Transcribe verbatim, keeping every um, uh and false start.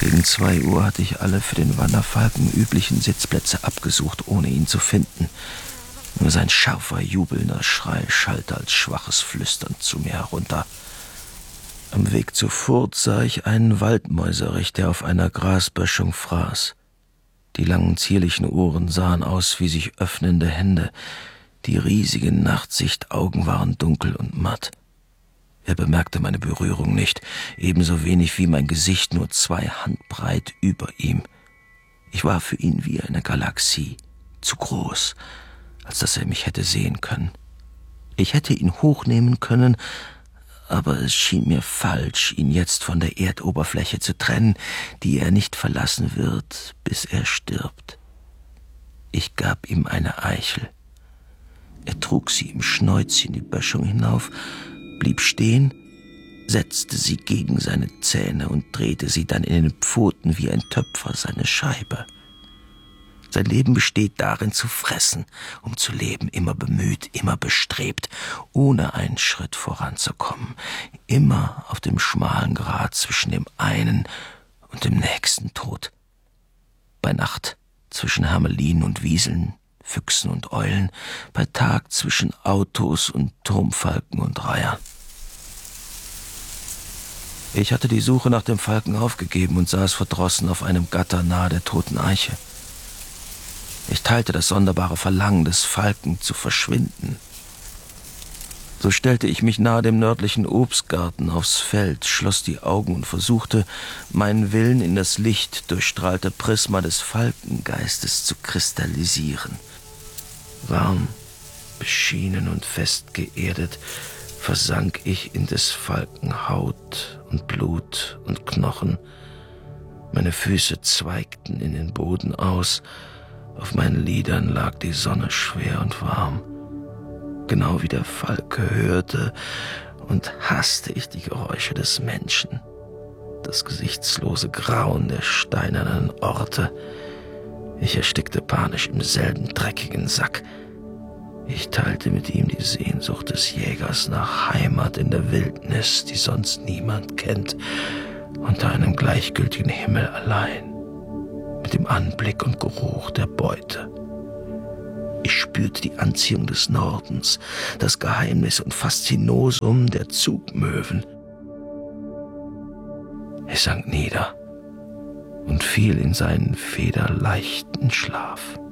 Gegen zwei Uhr hatte ich alle für den Wanderfalken üblichen Sitzplätze abgesucht, ohne ihn zu finden. Nur sein scharfer, jubelnder Schrei schallte als schwaches Flüstern zu mir herunter. Am Weg zur Furt sah ich einen Waldmäuserich, der auf einer Grasböschung fraß. Die langen, zierlichen Ohren sahen aus wie sich öffnende Hände. Die riesigen Nachtsichtaugen waren dunkel und matt. Er bemerkte meine Berührung nicht, ebenso wenig wie mein Gesicht, nur zwei Handbreit über ihm. Ich war für ihn wie eine Galaxie, zu groß, als dass er mich hätte sehen können. Ich hätte ihn hochnehmen können, aber es schien mir falsch, ihn jetzt von der Erdoberfläche zu trennen, die er nicht verlassen wird, bis er stirbt. Ich gab ihm eine Eichel. Er trug sie im Schnäuzchen die Böschung hinauf, blieb stehen, setzte sie gegen seine Zähne und drehte sie dann in den Pfoten wie ein Töpfer seine Scheibe. Sein Leben besteht darin, zu fressen, um zu leben, immer bemüht, immer bestrebt, ohne einen Schritt voranzukommen, immer auf dem schmalen Grat zwischen dem einen und dem nächsten Tod. Bei Nacht zwischen Hermelinen und Wieseln, Füchsen und Eulen, bei Tag zwischen Autos und Turmfalken und Reihern. Ich hatte die Suche nach dem Falken aufgegeben und saß verdrossen auf einem Gatter nahe der toten Eiche. Ich teilte das sonderbare Verlangen des Falken zu verschwinden. So stellte ich mich nahe dem nördlichen Obstgarten aufs Feld, schloss die Augen und versuchte, meinen Willen in das Licht durchstrahlte Prisma des Falkengeistes zu kristallisieren. Warm, beschienen und fest geerdet, versank ich in des Falken Haut und Blut und Knochen. Meine Füße zweigten in den Boden aus, auf meinen Lidern lag die Sonne schwer und warm. Genau wie der Falke hörte und hasste ich die Geräusche des Menschen, das gesichtslose Grauen der steinernen Orte. Ich erstickte panisch im selben dreckigen Sack. Ich teilte mit ihm die Sehnsucht des Jägers nach Heimat in der Wildnis, die sonst niemand kennt, unter einem gleichgültigen Himmel allein, mit dem Anblick und Geruch der Beute. Ich spürte die Anziehung des Nordens, das Geheimnis und Faszinosum der Zugmöwen. Ich sank nieder und fiel in seinen federleichten Schlaf.